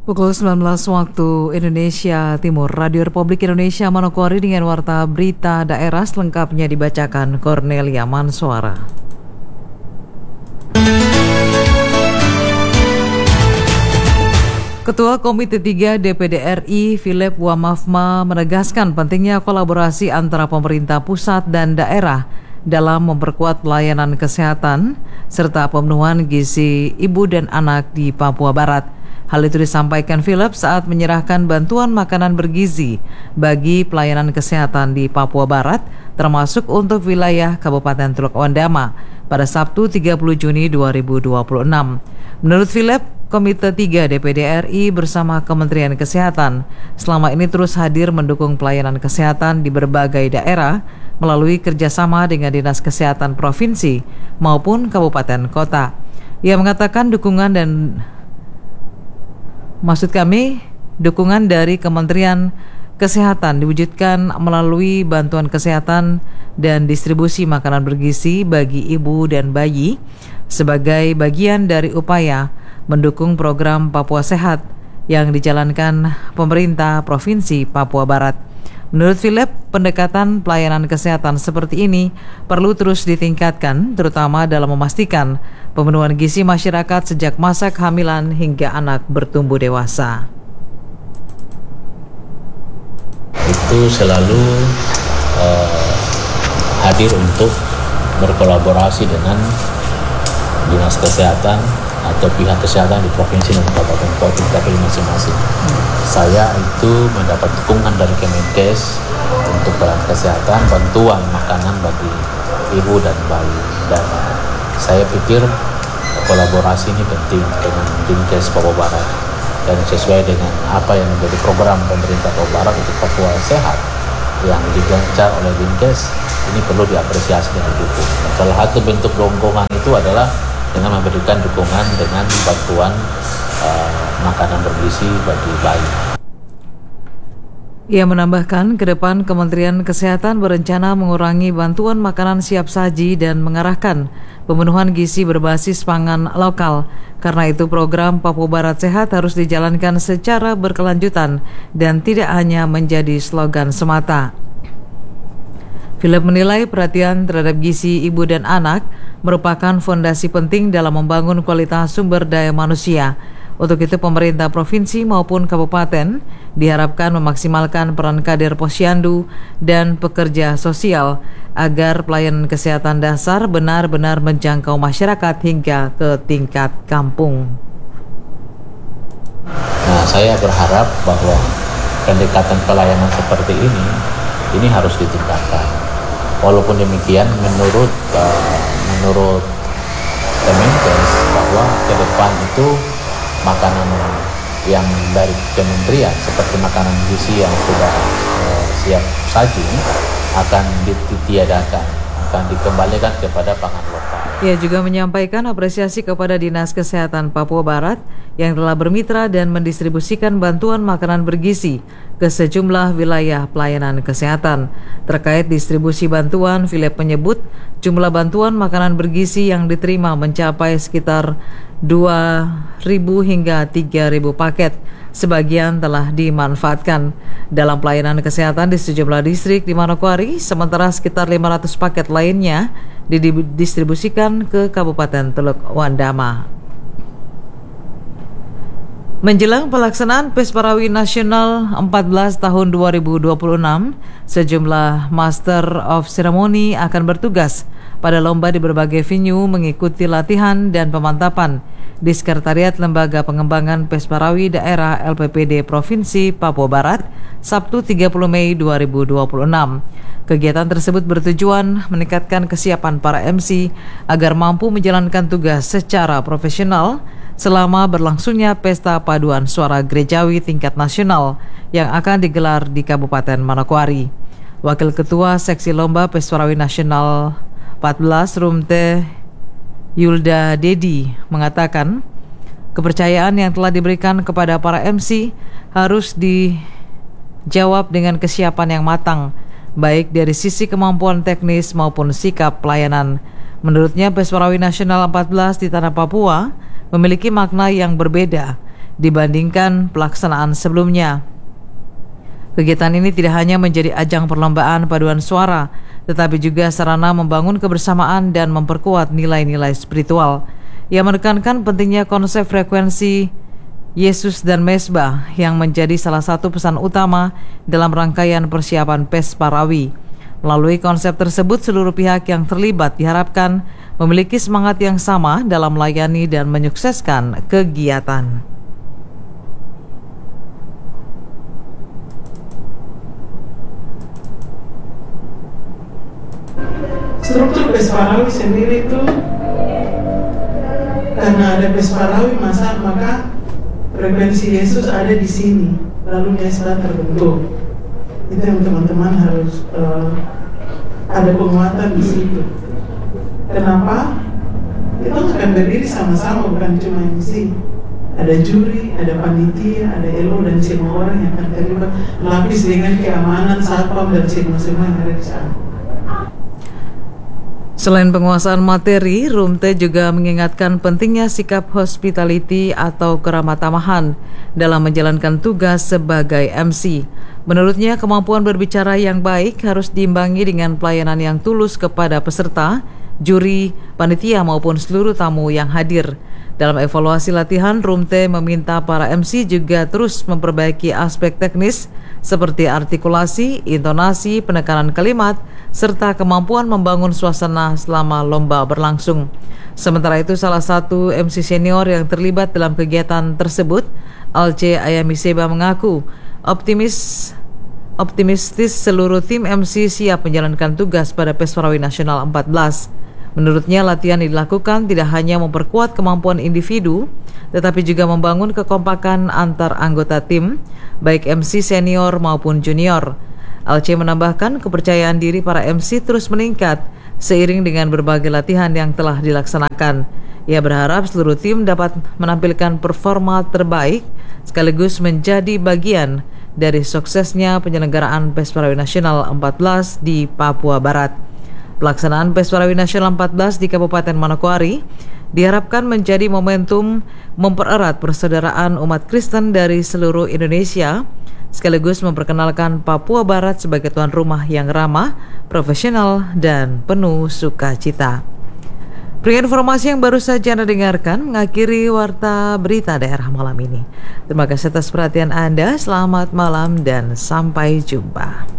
Pukul 19 waktu Indonesia Timur, Radio Republik Indonesia Manokwari dengan warta berita daerah selengkapnya dibacakan Cornelia Manswara. Ketua Komite 3 DPD RI Philip Wamafma menegaskan pentingnya kolaborasi antara pemerintah pusat dan daerah dalam memperkuat pelayanan kesehatan serta pemenuhan gizi ibu dan anak di Papua Barat. Hal itu disampaikan Philip saat menyerahkan bantuan makanan bergizi bagi pelayanan kesehatan di Papua Barat, termasuk untuk wilayah Kabupaten Teluk Wandama pada Sabtu 30 Juni 2026. Menurut Philip, Komite 3 DPD RI bersama Kementerian Kesehatan selama ini terus hadir mendukung pelayanan kesehatan di berbagai daerah melalui kerjasama dengan Dinas Kesehatan Provinsi maupun Kabupaten Kota. Ia mengatakan dukungan dari Kementerian Kesehatan diwujudkan melalui bantuan kesehatan dan distribusi makanan bergizi bagi ibu dan bayi sebagai bagian dari upaya mendukung program Papua Sehat yang dijalankan pemerintah Provinsi Papua Barat. Menurut Philip, pendekatan pelayanan kesehatan seperti ini perlu terus ditingkatkan, terutama dalam memastikan pemenuhan gizi masyarakat sejak masa kehamilan hingga anak bertumbuh dewasa. Itu selalu hadir untuk berkolaborasi dengan Dinas Kesehatan atau pihak kesehatan di provinsi dan kabupaten kota masing-masing. Saya itu mendapat dukungan dari Kemenkes untuk pelayanan kesehatan, bantuan makanan bagi ibu dan bayi. Dan saya pikir kolaborasi ini penting dengan Dinkes Papua Barat dan sesuai dengan apa yang menjadi program pemerintah Papua Barat untuk Papua Sehat yang digencar oleh Dinkes, ini perlu diapresiasi dan didukung. Nah, salah satu bentuk dukungan itu adalah dengan memberikan dukungan dengan bantuan makanan bergizi bagi bayi. Ia menambahkan, ke depan Kementerian Kesehatan berencana mengurangi bantuan makanan siap saji dan mengarahkan pemenuhan gizi berbasis pangan lokal. Karena itu program Papua Barat Sehat harus dijalankan secara berkelanjutan dan tidak hanya menjadi slogan semata. Philip menilai perhatian terhadap gizi ibu dan anak merupakan fondasi penting dalam membangun kualitas sumber daya manusia. Untuk itu pemerintah provinsi maupun kabupaten diharapkan memaksimalkan peran kader posyandu dan pekerja sosial agar pelayanan kesehatan dasar benar-benar menjangkau masyarakat hingga ke tingkat kampung. Nah, saya berharap bahwa pendekatan pelayanan seperti ini harus ditingkatkan. Walaupun demikian, menurut Kemenkes bahwa ke depan itu makanan yang dari kementerian seperti makanan gizi yang sudah siap saji akan ditiadakan, akan dikembalikan kepada pangan lokal. Ia juga menyampaikan apresiasi kepada Dinas Kesehatan Papua Barat yang telah bermitra dan mendistribusikan bantuan makanan bergizi ke sejumlah wilayah pelayanan kesehatan. Terkait distribusi bantuan, Philip menyebut jumlah bantuan makanan bergizi yang diterima mencapai sekitar 2.000 hingga 3.000 paket. Sebagian telah dimanfaatkan dalam pelayanan kesehatan di sejumlah distrik di Manokwari, sementara sekitar 500 paket lainnya didistribusikan ke Kabupaten Teluk Wandama. Menjelang pelaksanaan Pesparawi Nasional 14 tahun 2026, sejumlah Master of Ceremony akan bertugas pada lomba di berbagai venue mengikuti latihan dan pemantapan di Sekretariat Lembaga Pengembangan Pesparawi Daerah LPPD Provinsi Papua Barat, Sabtu 30 Mei 2026. Kegiatan tersebut bertujuan meningkatkan kesiapan para MC agar mampu menjalankan tugas secara profesional selama berlangsungnya Pesta Paduan Suara Gerejawi tingkat nasional yang akan digelar di Kabupaten Manokwari. Wakil Ketua Seksi Lomba Pesparawi Nasional 14 Rumte Yulda Dedi mengatakan, kepercayaan yang telah diberikan kepada para MC harus dijawab dengan kesiapan yang matang, baik dari sisi kemampuan teknis maupun sikap pelayanan. Menurutnya, Pesparawi Nasional 14 di Tanah Papua memiliki makna yang berbeda, dibandingkan pelaksanaan sebelumnya. Kegiatan ini tidak hanya menjadi ajang perlombaan paduan suara, tetapi juga sarana membangun kebersamaan dan memperkuat nilai-nilai spiritual. Ia menekankan pentingnya konsep frekuensi Yesus dan Mesbah yang menjadi salah satu pesan utama dalam rangkaian persiapan PES Parawi. Melalui konsep tersebut, seluruh pihak yang terlibat diharapkan memiliki semangat yang sama dalam melayani dan menyukseskan kegiatan. Struktur PES Parawi sendiri itu karena ada PES Parawi maka frekuensi Yesus ada di sini, lalu Mesbah terbentuk. Itu yang teman-teman harus ada penguatan di situ. Kenapa? Kita akan berdiri sama-sama, bukan cuma MC. Ada juri, ada panitia, ada ELO dan semua orang yang akan terlibat, lapis dengan keamanan, satpam dan semua yang ada di sana. Selain penguasaan materi, Rumte juga mengingatkan pentingnya sikap hospitality atau keramah tamahan dalam menjalankan tugas sebagai MC. Menurutnya, kemampuan berbicara yang baik harus diimbangi dengan pelayanan yang tulus kepada peserta, juri, panitia maupun seluruh tamu yang hadir. Dalam evaluasi latihan, Rumte meminta para MC juga terus memperbaiki aspek teknis seperti artikulasi, intonasi, penekanan kalimat, serta kemampuan membangun suasana selama lomba berlangsung. Sementara itu, salah satu MC senior yang terlibat dalam kegiatan tersebut, Alce Ayamiseba, mengaku optimistis seluruh tim MC siap menjalankan tugas pada PES Parawi Nasional 14. Menurutnya, latihan dilakukan tidak hanya memperkuat kemampuan individu, tetapi juga membangun kekompakan antar anggota tim, baik MC senior maupun junior. Alce menambahkan kepercayaan diri para MC terus meningkat seiring dengan berbagai latihan yang telah dilaksanakan. Ia berharap seluruh tim dapat menampilkan performa terbaik sekaligus menjadi bagian dari suksesnya penyelenggaraan PES Parawi Nasional 14 di Papua Barat. Pelaksanaan PES Parawi Nasional 14 di Kabupaten Manokwari diharapkan menjadi momentum mempererat persaudaraan umat Kristen dari seluruh Indonesia, sekaligus memperkenalkan Papua Barat sebagai tuan rumah yang ramah, profesional, dan penuh sukacita. Pria informasi yang baru saja Anda dengarkan mengakhiri Warta Berita Daerah malam ini. Terima kasih atas perhatian Anda, selamat malam dan sampai jumpa.